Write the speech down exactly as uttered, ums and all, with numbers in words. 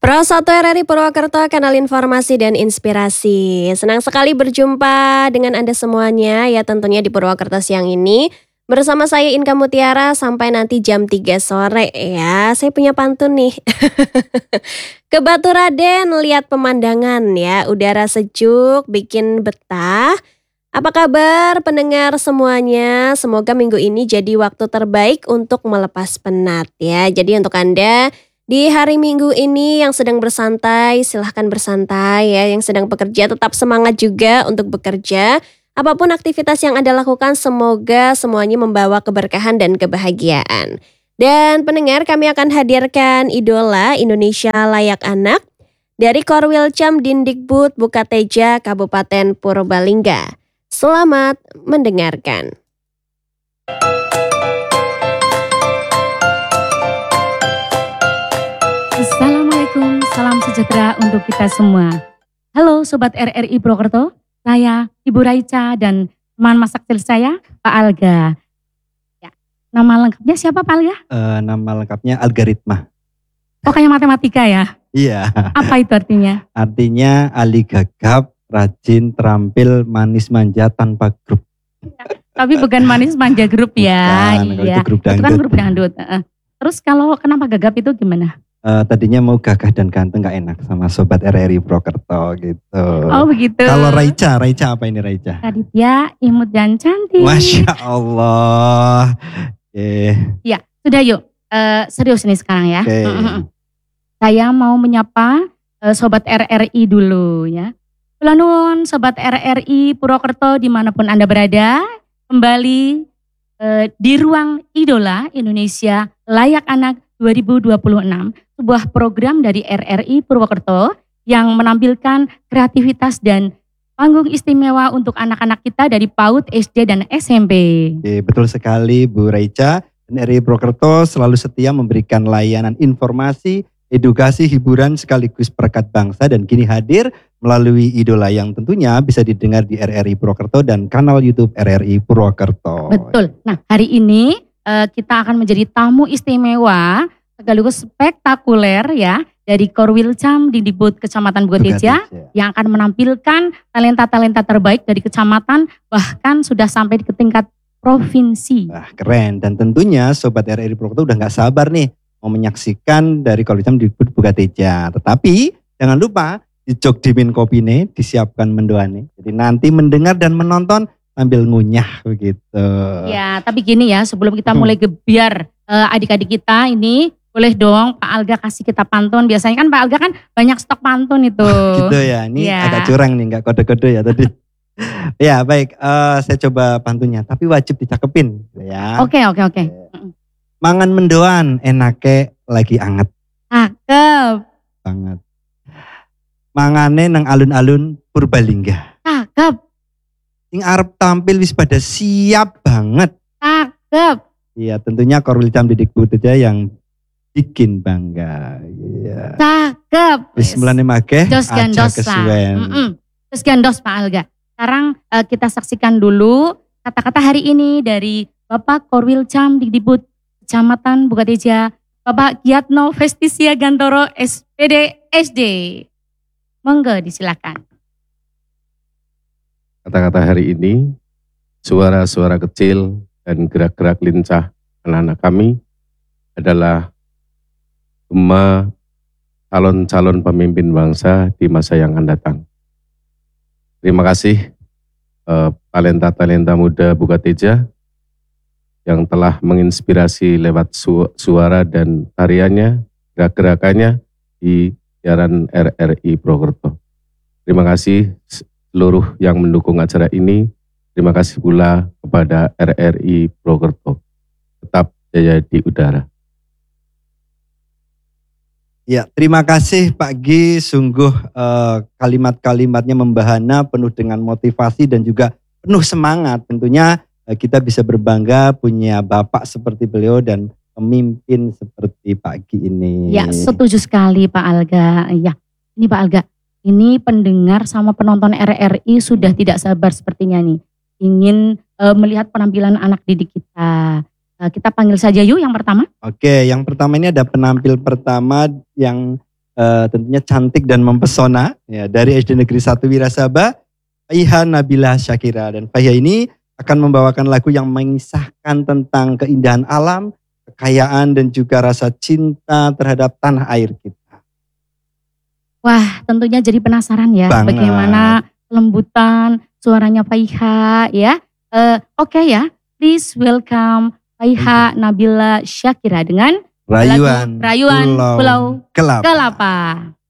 Pro satu R R I Purwokerto, kanal informasi dan inspirasi. Senang sekali berjumpa dengan Anda semuanya ya, tentunya di Purwokerto siang ini. Bersama saya Inka Mutiara sampai nanti jam tiga sore ya. Saya punya pantun nih. Ke Batu Raden lihat pemandangan ya, udara sejuk bikin betah. Apa kabar pendengar semuanya? Semoga minggu ini jadi waktu terbaik untuk melepas penat ya. Jadi untuk Anda di hari Minggu ini yang sedang bersantai, silahkan bersantai ya. Yang sedang bekerja tetap semangat juga untuk bekerja. Apapun aktivitas yang Anda lakukan, semoga semuanya membawa keberkahan dan kebahagiaan. Dan pendengar, kami akan hadirkan idola Indonesia Layak Anak dari Korwilcam Dindikbud Bukateja Kabupaten Purbalingga. Selamat mendengarkan. Assalamualaikum, salam sejahtera untuk kita semua. Halo Sobat R R I Purwokerto, saya Ibu Raica dan teman masa kecil saya Pak Alga. Ya, nama lengkapnya siapa Pak Alga? Uh, nama lengkapnya algoritma. Oh kayak matematika ya? Iya. Apa itu artinya? Artinya ahli gagap, rajin, terampil, manis manja tanpa grup. Ya, tapi bukan manis manja grup ya. Bukan, iya. Itu, grup itu kan grup dangdut. Terus kalau kenapa gagap itu gimana? Uh, tadinya mau gagah dan ganteng gak enak sama Sobat R R I Purwokerto gitu. Oh begitu. Kalau Raica, Raica apa ini Raica? Raditya, imut dan cantik. Masya Allah. Eh. Ya, sudah yuk. Uh, serius nih sekarang ya. Okay. Saya mau menyapa uh, Sobat R R I dulu ya. Kula nuwun Sobat R R I Purwokerto dimanapun Anda berada. Kembali uh, di ruang Idola Indonesia Layak Anak dua ribu dua puluh enam. Sebuah program dari R R I Purwokerto yang menampilkan kreativitas dan panggung istimewa untuk anak-anak kita dari PAUD, S D, dan S M P. Oke, betul sekali Bu Raica. Dan R R I Purwokerto selalu setia memberikan layanan informasi, edukasi, hiburan sekaligus perekat bangsa dan kini hadir melalui idola yang tentunya bisa didengar di R R I Purwokerto dan kanal YouTube R R I Purwokerto. Betul. Nah hari ini uh, kita akan menjadi tamu istimewa sekaligus spektakuler ya dari Korwilcam Dindikbud Kecamatan Bukateja yang akan menampilkan talenta-talenta terbaik dari kecamatan bahkan sudah sampai ke tingkat provinsi. Wah, keren, dan tentunya Sobat R R I Purwokerto udah gak sabar nih mau menyaksikan dari Korwilcam Dindikbud Bukateja. Tetapi jangan lupa di jog dimin kopine, disiapkan mendoane. Jadi nanti mendengar dan menonton sambil ngunyah begitu. Ya, tapi gini ya, sebelum kita mulai gebiar uh, adik-adik kita ini, boleh dong Pak Alga kasih kita pantun. Biasanya kan Pak Alga kan banyak stok pantun itu. Gitu ya, ini ya. Agak curang nih, gak kode-kode ya tadi. Ya baik, uh, saya coba pantunnya, tapi wajib dicakepin ya. Oke, oke, oke. Mangan mendoan, enake lagi anget. Cakep. Banget. Mangane nang alun-alun Purbalingga. Cakep. Sing arep tampil wis pada siap banget. Cakep. Iya, tentunya Korwilcam Dindikbud aja yang bikin bangga. Iya. Cakep. Bismillahirrahmanirrahim. Jos gandos lah. Jos gandos Pak Alga. Sekarang uh, kita saksikan dulu kata-kata hari ini dari Bapak Korwilcam Dindikbud Kecamatan Bukateja, Bapak Giatno Vestisia Gantoro S P D S D. Monggo disilakan. Kata-kata hari ini, suara-suara kecil dan gerak-gerak lincah anak-anak kami adalah gema calon-calon pemimpin bangsa di masa yang akan datang. Terima kasih eh, talenta-talenta muda Bukateja yang telah menginspirasi lewat su suara dan tariannya, gerak-gerakannya di siaran R R I Purwokerto. Terima kasih seluruh yang mendukung acara ini. Terima kasih pula kepada R R I Purwokerto. Tetap jaya di udara. Ya, terima kasih Pak Gi, sungguh uh, kalimat-kalimatnya membahana, penuh dengan motivasi dan juga penuh semangat. Tentunya uh, kita bisa berbangga punya Bapak seperti beliau dan pemimpin seperti Pak Gi ini. Ya, setuju sekali Pak Alga. Ya, ini Pak Alga, ini pendengar sama penonton R R I sudah tidak sabar sepertinya nih. Ingin uh, melihat penampilan anak didik kita. Kita panggil saja yuk yang pertama. Oke, yang pertama ini ada penampil pertama yang eh, tentunya cantik dan mempesona ya dari S D Negeri satu Wirasaba, Faiha Nabila Syakira. Dan Faiha ini akan membawakan lagu yang mengisahkan tentang keindahan alam, kekayaan dan juga rasa cinta terhadap tanah air kita. Wah, tentunya jadi penasaran ya Banget. bagaimana kelembutan suaranya Faiha ya. Eh, Oke ya, please welcome Faiha Nabila Syakira dengan Rayuan, lagu Rayuan Pulau Pulau Kelapa. Kelapa.